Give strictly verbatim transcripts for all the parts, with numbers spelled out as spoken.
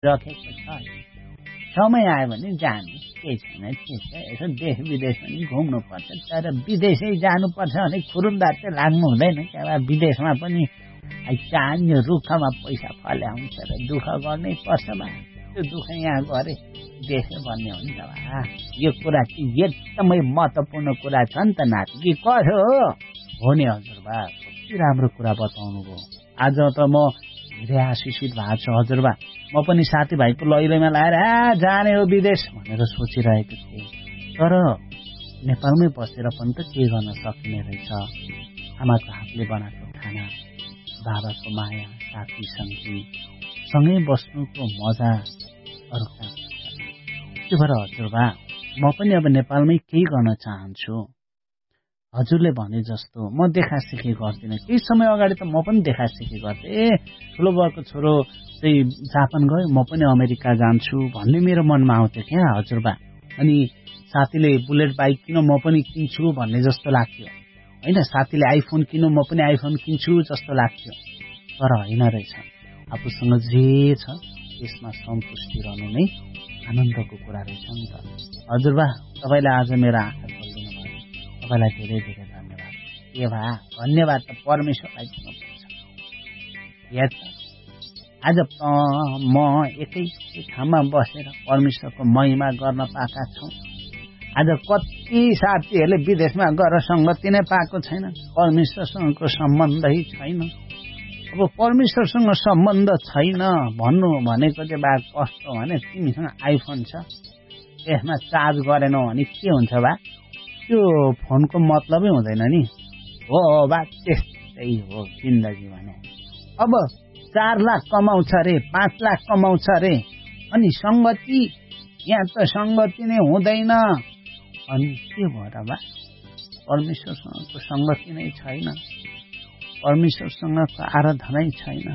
राखेको छ। समय आयो भने जानु, केही छैन, ठिक छ। यसो देश विदेश पनि घुम्नुपर्छ, तर विदेशै जानुपर्छ भने खुरुन्दा चाहिँ लाग्नु हुँदैन क्या। विदेशमा पनि चाहिने रुखमा पैसा फल्याउँछ र दुःख गर्नै पर्छ बा। त्यो दुःख यहाँ गरे देशै भन्ने हुन्छ बा। यो कुरा चाहिँ एकदमै महत्त्वपूर्ण कुरा छ नि त नाति, कि कसो हो नि हजुरबा। कति राम्रो कुरा बताउनु भयो। आज त म धेरै आशिषित भएको छु हजुरबा। म पनि साथीभाइको लैलैमा लाएर आ जाने हो विदेश भनेर सोचिरहेको थिएँ। तर नेपालमै बसेर पनि त के गर्न सकिने रहेछ। आमाको हातले बनाएको खाना, बाबाको माया, साथी सङ्गी सँगै बस्नुको मजा अरू कहाँ छ। त्यो भएर हजुरबा म पनि अब नेपालमै केही गर्न चाहन्छु। हजुरले भने जस्तो म देखासेखी गर्दिनँ। केही समय अगाडि त म पनि देखासेखी गर्थेँ। ए ठुलो बाबुको छोरो चाहिँ जापान गयो, म पनि अमेरिका जान्छु भन्ने मेरो मनमा आउँथ्यो क्या हजुरबा। अनि साथीले बुलेट बाइक किन म पनि किन्छु भन्ने जस्तो लाग्थ्यो होइन। साथीले आइफोन किन म पनि आइफोन किन्छु जस्तो लाग्थ्यो। तर होइन रहेछ, आफूसँग जे छ त्यसमा सन्तुष्टि रहनु नै आनन्दको कुरा रहेछ नि त हजुरबा। तपाईँले आज मेरो आँखा खोलिदिनु भयो, तपाईँलाई धेरै धेरै धन्यवाद। ए भा धन्यवाद त परमेश्वरलाई दिनुपर्छ। याद छ आज म एकै ठाउँमा बसेर परमेश्वरको महिमा गर्न पाएका छौँ। आज कति साथीहरूले विदेशमा गएर सङ्गति नै पाएको छैन, परमेश्वरसँगको सम्बन्धै छैन। अब परमेश्वरसँग सम्बन्ध छैन भन्नु भनेको चाहिँ बा कस्तो भने तिमीसँग आइफोन छ, त्यसमा चार्ज गरेनौ भने के हुन्छ बा, त्यो फोनको मतलबै हुँदैन नि। हो बा त्यस्तै हो जिन्दगी भने। अब चार लाख कमाउँछ अरे, पाँच लाख कमाउँछ अरे, अनि सङ्गति यहाँ त सङ्गति नै हुँदैन। अनि के भएर बा परमेश्वरसँगको सङ्गति नै छैन, परमेश्वरसँगको आराधनै छैन,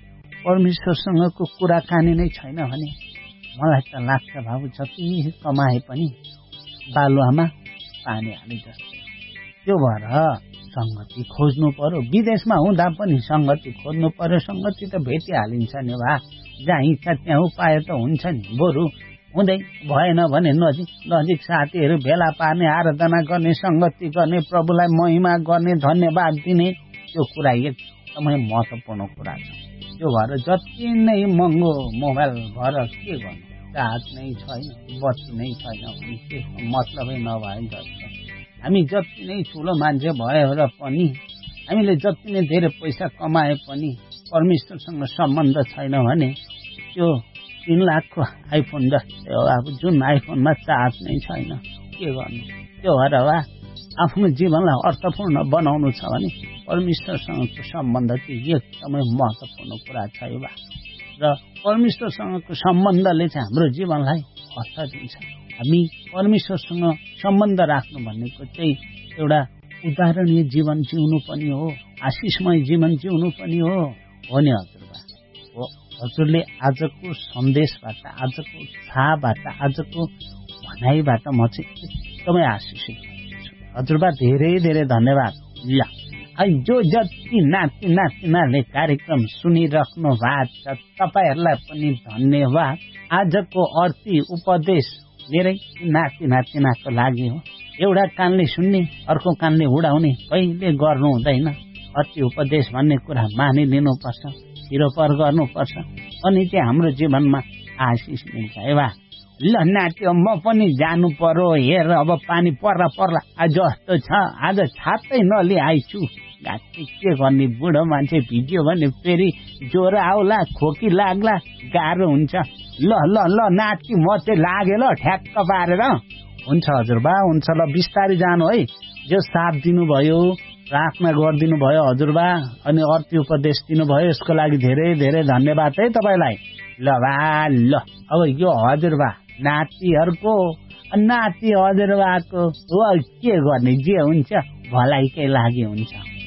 परमेश्वरसँगको कुराकानी नै छैन भने मलाई त लाग्छ बाबु जति कमाए पनि बालुवामा पानी हाले जस्तै। त्यो भएर सङ्गति खोज्नु पर्यो। विदेशमा हुँदा पनि सङ्गति खोज्नु पर्यो। सङ्गति त भेटिहालिन्छ नि भा, जहाँ इच्छा त्यहाँ उपाय त हुन्छ नि। बरु हुँदै भएन भने नजिक नजिक साथीहरू भेला पार्ने, आराधना गर्ने, सङ्गति गर्ने, प्रभुलाई महिमा गर्ने, धन्यवाद दिने, त्यो कुरा एकदमै महत्त्वपूर्ण कुरा छ। त्यो भएर जति नै महँगो मोबाइल भएर के गर्नु, चार्ज नै छैन, बत्ती नै छैन भने के मतलबै नभए जस्तो। हामी जति नै ठुलो मान्छे भएर पनि, हामीले जति नै धेरै पैसा कमाए पनि परमेश्वरसँग सम्बन्ध छैन भने त्यो तीन लाखको आइफोन जस्तै हो। अब जुन आइफोनमा चार्ज नै छैन के गर्नु। त्यो भएर वा आफ्नो जीवनलाई अर्थपूर्ण बनाउनु छ भने परमेश्वरसँगको सम्बन्ध चाहिँ एकदमै महत्त्वपूर्ण कुरा छ यो बा। र परमेश्वरसँगको सम्बन्धले चाहिँ हाम्रो जीवनलाई अर्थ दिन्छ। हामी परमेश्वरसँग सम्बन्ध राख्नु भनेको चाहिँ एउटा उदाहरणीय जीवन जिउनु पनि हो, आशिषमय जीवन जिउनु पनि हो। हो नि हजुरबा। हो हजुरले आजको सन्देशबाट, आजको छाबाट, आजको भनाइबाट म चाहिँ एकदमै आशिषित छु हजुरबा। धेरै धेरै धन्यवाद। ल जो जति नाति नातिनाले कार्यक्रम सुनिराख्नु भएको छ तपाईँहरूलाई पनि धन्यवाद। आजको अर्थी उपदेश मेरै नाति नातिनाको लागि हो। एउटा कानले सुन्ने अर्को कानले उडाउने कहिले गर्नु हुँदैन। अर्थी उपदेश भन्ने कुरा मानिलिनुपर्छ, सिरोपर गर्नुपर्छ, अनि चाहिँ हाम्रो जीवनमा आशिष मिल्छ। ए वा ल नाच्यो म पनि जानु पर्यो। हेर अब पानी पर्ला पर्ला आज जस्तो छ, आज छातै नलिआइछु। गाठी के गर्ने, बुढो मान्छे भिज्यो भने फेरि ज्वरो आउला, खोकी लाग्ला, गाह्रो हुन्छ। ल ल ल नाति म चाहिँ लागे ल ठ्याक्क पारेर। हुन्छ हजुरबा, हुन्छ ल बिस्तारै जानु है। जो साथ दिनुभयो, प्रार्थना गरिदिनु भयो हजुरबा, अनि अर्थी उपदेश दिनुभयो, यसको लागि धेरै धेरै धन्यवाद है तपाईँलाई। ल बा ल अब यो हजुरबा नातिहरूको नाति हजुरबाको के गर्ने, जे हुन्छ भलाइकै लागि हुन्छ।